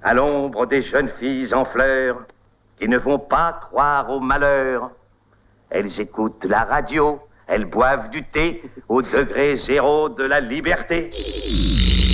à l'ombre des jeunes filles en fleurs, qui ne vont pas croire au malheur. Elles écoutent la radio, elles boivent du thé, au degré zéro de la liberté.